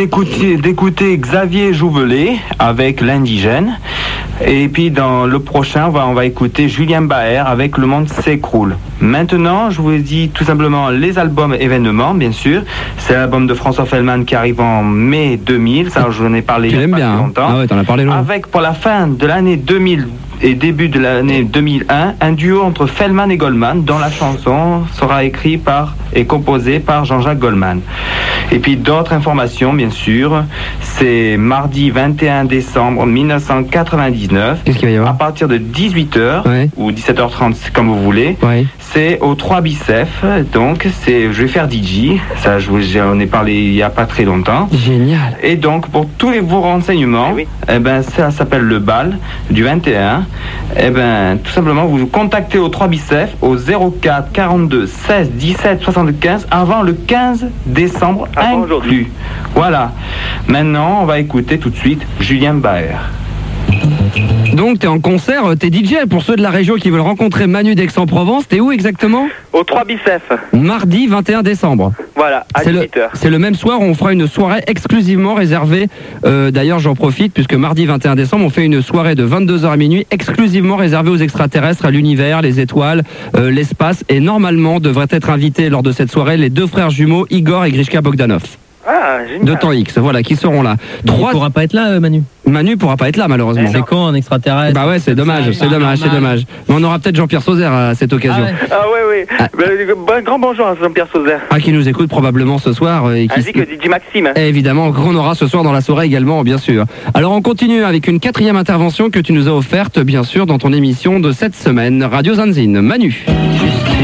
d'écouter Xavier Jouvelet avec l'Indigène. Et puis dans le prochain, on va écouter Julien Baer avec Le Monde s'écroule. Maintenant, je vous dis tout simplement les albums événements, bien sûr. C'est l'album de François Fellman qui arrive en mai 2000. Ça, j'en ai parlé il y a pas longtemps. Ah ouais, t'en as parlé longtemps. Avec, pour la fin de l'année 2000 et début de l'année 2001, un duo entre Fellman et Goldman, dont la chanson sera écrite et composée par Jean-Jacques Goldman. Et puis d'autres informations, bien sûr, c'est mardi 21 décembre 1999. Qu'est-ce qu'il va y avoir ? À partir de 18h ou 17h30, comme vous voulez. Ouais. C'est au 3 Bicef, donc je vais faire DJ. Ça, j'en ai parlé il n'y a pas très longtemps. Génial. Et donc, pour tous vos renseignements, ça s'appelle le bal du 21. Tout simplement, vous vous contactez au 3 Bicef au 04 42 16 17 75 avant le 15 décembre inclus. Voilà. Maintenant, on va écouter tout de suite Julien Baer. Donc t'es en concert, t'es DJ. Pour ceux de la région qui veulent rencontrer Manu d'Aix-en-Provence, t'es où exactement ? Au 3 Bicef. Mardi 21 décembre. Voilà, à 18h. C'est le même soir où on fera une soirée exclusivement réservée. D'ailleurs, j'en profite puisque mardi 21 décembre, on fait une soirée de 22h à minuit exclusivement réservée aux extraterrestres, à l'univers, les étoiles, l'espace. Et normalement, devraient être invités lors de cette soirée les deux frères jumeaux, Igor et Grishka Bogdanov. Ah, génial. De temps X, voilà, qui seront là. Il pourra pas être là, Manu. Manu pourra pas être là, malheureusement. C'est con, un extraterrestre. Bah ouais, c'est dommage, c'est dommage. Mais on aura peut-être Jean-Pierre Sauzère à cette occasion. Un grand bonjour à Jean-Pierre Sauzère. Qui nous écoute probablement ce soir. Ainsi que DJ Maxime. Et évidemment, qu'on aura ce soir dans la soirée également, bien sûr. Alors on continue avec une 4e intervention que tu nous as offerte, bien sûr, dans ton émission de cette semaine. Radio Zanzine. Manu.